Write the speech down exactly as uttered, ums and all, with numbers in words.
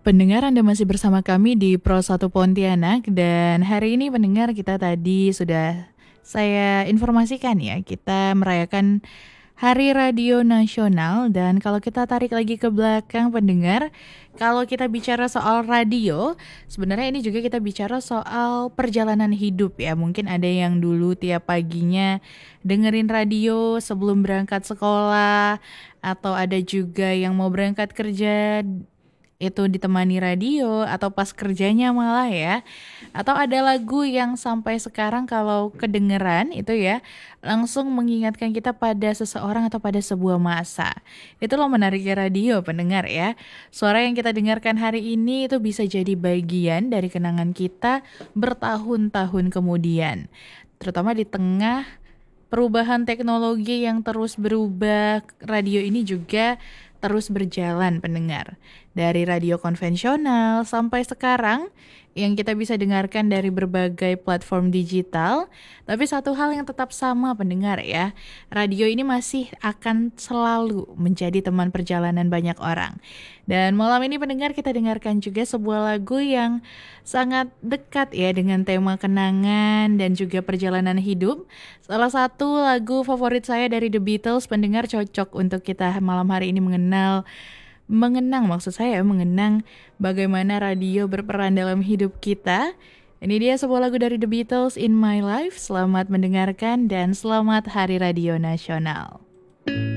Pendengar, Anda masih bersama kami di Pro satu Pontianak, dan hari ini pendengar kita tadi sudah saya informasikan ya, kita merayakan Hari Radio Nasional. Dan kalau kita tarik lagi ke belakang pendengar, kalau kita bicara soal radio, sebenarnya ini juga kita bicara soal perjalanan hidup ya. Mungkin ada yang dulu tiap paginya dengerin radio sebelum berangkat sekolah, atau ada juga yang mau berangkat kerja itu ditemani radio, atau pas kerjanya malah ya. Atau ada lagu yang sampai sekarang kalau kedengeran itu ya langsung mengingatkan kita pada seseorang atau pada sebuah masa. Itu loh menariknya radio pendengar ya. Suara yang kita dengarkan hari ini itu bisa jadi bagian dari kenangan kita bertahun-tahun kemudian. Terutama di tengah perubahan teknologi yang terus berubah, radio ini juga terus berjalan pendengar. Dari radio konvensional sampai sekarang yang kita bisa dengarkan dari berbagai platform digital. Tapi satu hal yang tetap sama pendengar ya, radio ini masih akan selalu menjadi teman perjalanan banyak orang. Dan malam ini pendengar, kita dengarkan juga sebuah lagu yang sangat dekat ya dengan tema kenangan dan juga perjalanan hidup. Salah satu lagu favorit saya dari The Beatles, pendengar, cocok untuk kita malam hari ini mengenal Mengenang maksud saya mengenang bagaimana radio berperan dalam hidup kita. Ini dia sebuah lagu dari The Beatles, In My Life. Selamat mendengarkan dan selamat Hari Radio Nasional.